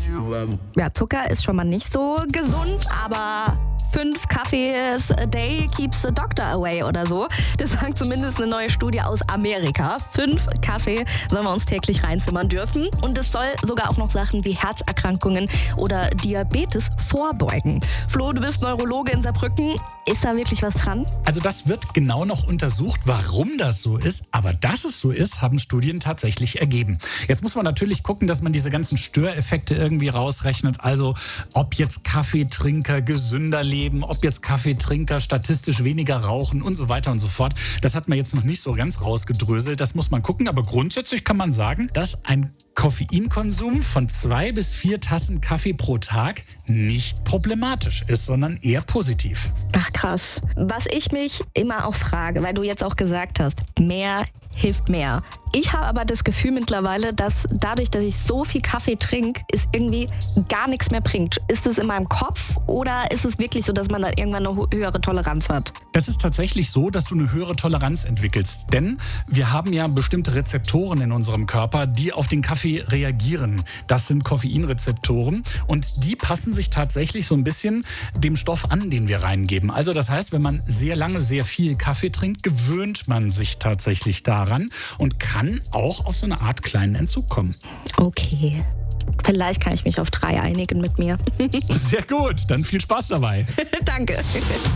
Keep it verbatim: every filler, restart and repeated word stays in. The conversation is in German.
Ja, Zucker ist schon mal nicht so gesund, aber fünf Kaffees a day keeps the doctor away oder so. Das sagt zumindest eine neue Studie aus Amerika. Fünf Kaffee sollen wir uns täglich reinzimmern dürfen. Und es soll sogar auch noch Sachen wie Herzerkrankungen oder Diabetes vorbeugen. Flo, du bist Neurologe in Saarbrücken. Ist da wirklich was dran? Also das wird genau noch untersucht, warum das so ist. Aber dass es so ist, haben Studien tatsächlich ergeben. Jetzt muss man natürlich gucken, dass man diese ganzen Störeffekte irgendwie rausrechnet. Also ob jetzt Kaffeetrinker gesünder leben, ob jetzt Kaffeetrinker statistisch weniger rauchen und so weiter und so fort. Das hat man jetzt noch nicht so ganz rausgedröselt. Das muss man gucken. Aber grundsätzlich kann man sagen, dass ein Koffeinkonsum von zwei bis vier Tassen Kaffee pro Tag nicht problematisch ist, sondern eher positiv. Ach krass. Was ich mich immer auch frage, weil du jetzt auch gesagt hast, mehr hilft mehr. Ich habe aber das Gefühl mittlerweile, dass dadurch, dass ich so viel Kaffee trinke, es irgendwie gar nichts mehr bringt. Ist es in meinem Kopf oder ist es wirklich so, dass man da irgendwann eine höhere Toleranz hat? Das ist tatsächlich so, dass du eine höhere Toleranz entwickelst. Denn wir haben ja bestimmte Rezeptoren in unserem Körper, die auf den Kaffee reagieren. Das sind Koffeinrezeptoren und die passen sich tatsächlich so ein bisschen dem Stoff an, den wir reingeben. Also das heißt, wenn man sehr lange sehr viel Kaffee trinkt, gewöhnt man sich tatsächlich daran und kann auch auf so eine Art kleinen Entzug kommen. Okay. Vielleicht kann ich mich auf drei einigen mit mir. Sehr gut, dann viel Spaß dabei. Danke.